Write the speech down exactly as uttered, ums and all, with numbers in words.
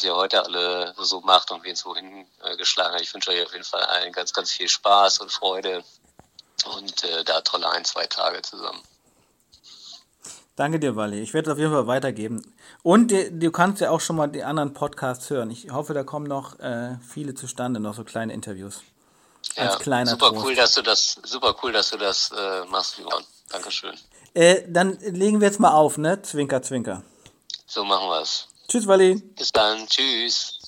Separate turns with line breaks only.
ihr heute alle so macht und wen es wohin äh, geschlagen hat. Ich wünsche euch auf jeden Fall allen ganz, ganz viel Spaß und Freude und äh, da tolle ein, zwei Tage zusammen.
Danke dir, Wally. Ich werde es auf jeden Fall weitergeben. Und die, du kannst ja auch schon mal die anderen Podcasts hören. Ich hoffe, da kommen noch äh, viele zustande, noch so kleine Interviews. Als
Ja,
kleiner
super
Trost.
cool, dass du das, super cool, dass du das äh, machst, Simon. Dankeschön.
Äh, dann legen wir jetzt mal auf, ne? Zwinker, zwinker.
So machen wir's.
Tschüss, Wally.
Bis dann. Tschüss.